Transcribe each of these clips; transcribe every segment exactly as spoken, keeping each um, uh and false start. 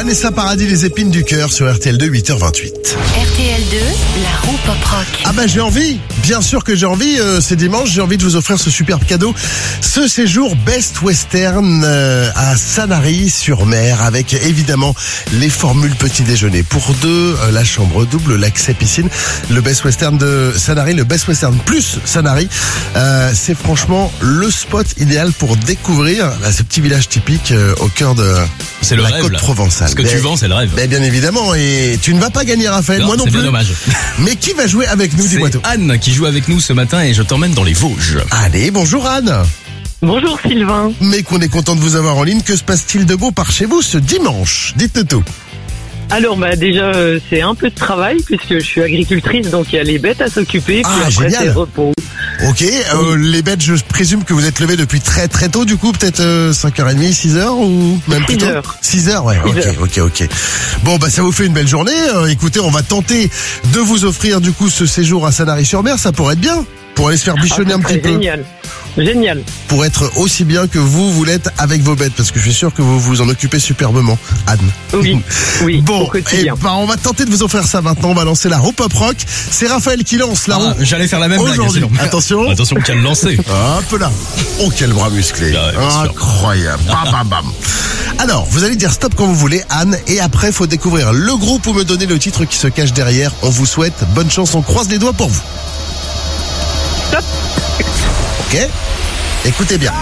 Vanessa Paradis, les épines du cœur sur R T L deux, huit heures vingt-huit. R T L deux, la roue pop rock. Ah bah j'ai envie, bien sûr que j'ai envie, euh, c'est dimanche, j'ai envie de vous offrir ce superbe cadeau. Ce séjour Best Western euh, à Sanary-sur-Mer avec évidemment les formules petit déjeuner. Pour deux, euh, la chambre double, l'accès piscine, le Best Western de Sanary, le Best Western plus Sanary. Euh, c'est franchement le spot idéal pour découvrir bah, ce petit village typique euh, au cœur de c'est le la rêve, côte là. provençale. Ce que mais, tu vends, c'est le rêve. Mais bien évidemment, et tu ne vas pas gagner, Raphaël, Non, moi non c'est plus. bien dommage. Mais qui va jouer avec nous, C'est dis-moi tout. Anne qui joue avec nous ce matin et je t'emmène dans les Vosges. Allez, bonjour Anne. Bonjour Sylvain. Mais qu'on est content de vous avoir en ligne. Que se passe-t-il de beau par chez vous ce dimanche? Dites-nous tout. Alors bah déjà euh, c'est un peu de travail puisque je suis agricultrice, donc il y a les bêtes à s'occuper, puis Ah, après génial. c'est repos. Ok, euh, les bêtes, je présume que vous êtes levés depuis très très tôt, du coup, peut-être euh, cinq heures trente, six heures ou même six plus tôt heures. six heures, ouais, six ok, heures. ok, ok. Bon, bah ça vous fait une belle journée. Euh, écoutez, on va tenter de vous offrir du coup ce séjour à Sanary-sur-Mer, ça pourrait être bien, pour aller se faire bichonner Ah, un ça petit serait peu. Génial. Génial. Pour être aussi bien que vous, vous l'êtes avec vos bêtes, parce que je suis sûr que vous vous en occupez superbement, Anne. Oui, oui, Bon, au et quotidien. ben on va tenter de vous offrir ça maintenant. On va lancer la roue pop rock. C'est Raphaël qui lance la roue. Ah, j'allais faire la même blague. Aujourd'hui. sinon. Attention. Attention qu'elle lancée. Hop là. Oh, quel bras musclé. Ah ouais, bien sûr. Incroyable. Bam, bam, bam. Alors, vous allez dire stop quand vous voulez, Anne, et après, faut découvrir le groupe ou me donner le titre qui se cache derrière. On vous souhaite bonne chance. On croise les doigts pour vous. Stop. Ok? Écoutez bien.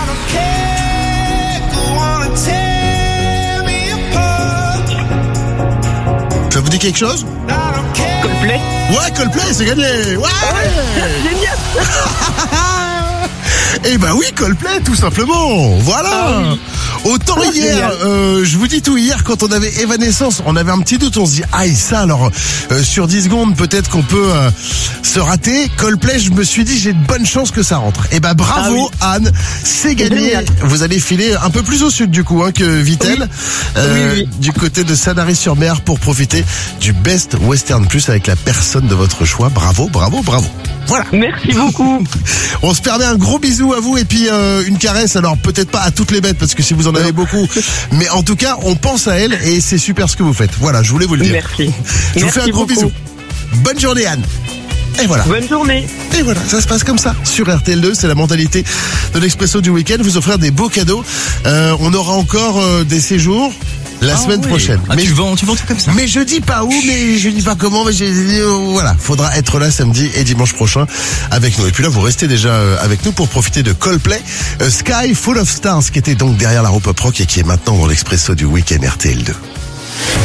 Ça vous dit quelque chose? Coldplay. Ouais, Coldplay, c'est gagné. Ouais. Génial. Eh ben oui, Coldplay, tout simplement. Voilà. Ah oui. Autant Ah, hier, génial. euh, je vous dis tout, hier quand on avait Evanescence, on avait un petit doute, on se dit aïe ça alors euh, sur dix secondes peut-être qu'on peut euh, se Coldplay, je me suis dit j'ai de bonnes chances que ça rentre. Eh ben bravo Ah Anne, c'est gagné. Génial. Vous allez filer un peu plus au sud du coup hein, que Vittel, Oui. Oui, oui. du côté de Sanary-sur-Mer pour profiter du Best Western Plus avec la personne de votre choix. Bravo, bravo, bravo. Voilà. Merci beaucoup. On se permet un gros bisou à vous et puis euh, une caresse. Alors peut-être pas à toutes les bêtes parce que si vous en avez beaucoup, mais en tout cas on pense à elles et c'est super ce que vous faites. Voilà, je voulais vous le dire. Merci. Je vous Merci fais un gros beaucoup. bisou. Bonne journée Anne. Et voilà. Bonne journée. Et voilà, ça se passe comme ça. Sur R T L deux, c'est la mentalité de l'Expresso du week-end. Vous offrir des beaux cadeaux. Euh, on aura encore euh, des séjours la Ah semaine oui. prochaine. Ah, mais tu vends, tu vends tout comme ça. mais je dis pas où, mais je dis pas comment, mais j'ai dit, euh, voilà, faudra être là samedi et dimanche prochain avec nous. Et puis là, vous restez déjà euh, avec nous pour profiter de Coldplay, euh, Sky Full of Stars, qui était donc derrière la roue pop rock et qui est maintenant dans l'Expresso du week-end R T L deux.